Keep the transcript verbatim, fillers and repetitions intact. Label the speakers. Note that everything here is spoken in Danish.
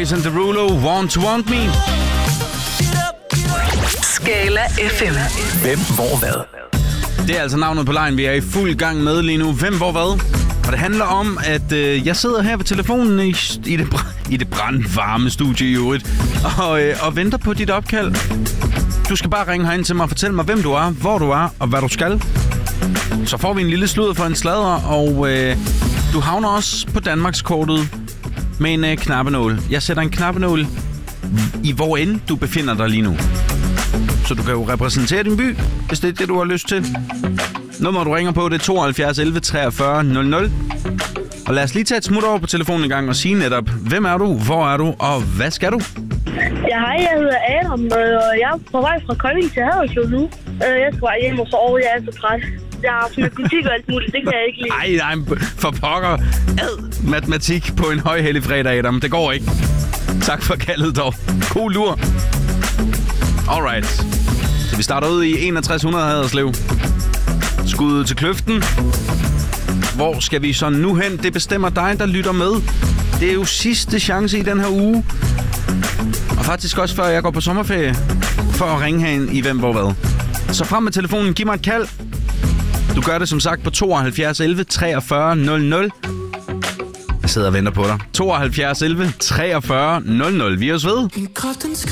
Speaker 1: Jason Derulo, Want to Want Me.
Speaker 2: Skala F M.
Speaker 3: Hvem, hvor, hvad?
Speaker 1: Det er altså navnet på lejen, vi er i fuld gang med lige nu. Hvem, hvor, hvad? Og det handler om, at øh, jeg sidder her ved telefonen i, i, det, i det brandvarme studie i øvrigt, og, øh, og venter på dit opkald. Du skal bare ringe herind til mig og fortælle mig, hvem du er, hvor du er og hvad du skal. Så får vi en lille sludder for en sladder, og øh, du havner også på Danmarkskortet med en øh, knappenål. Jeg sætter en knappenål i hvor end du befinder dig lige nu. Så du kan jo repræsentere din by, hvis det er det, du har lyst til. Nummer, du ringer på, det er tooghalvfjerds elleve treogfyrre nul nul. Og lad os lige tage et smut over på telefonen en gang og sige netop, hvem er du, hvor er du, og hvad skal du?
Speaker 4: Ja, hej, jeg hedder Adam, og jeg er på vej fra Kolding til Haderslev nu. Jeg skal bare hjem og sove, jeg er så træt. Jeg har haft matematik og alt muligt, det kan jeg ikke lide.
Speaker 1: Ej, nej, for pokker. Ad matematik på en højhellig fredag, Adam. Det går ikke. Tak for kaldet dog. God lur. Alright. Så vi starter ud i enogtres hundrede Haderslev. Skuddet til kløften. Hvor skal vi så nu hen? Det bestemmer dig, der lytter med. Det er jo sidste chance i den her uge. Og faktisk også før jeg går på sommerferie. For at ringe herind i Hvem, hvor, hvad. Så frem med telefonen. Giv mig et kald. Du gør det som sagt på tooghalvfjerds elleve treogfyrre nul nul. Jeg sidder og venter på dig. tooghalvfjerds elleve treogfyrre nul nul. Vi er os ved.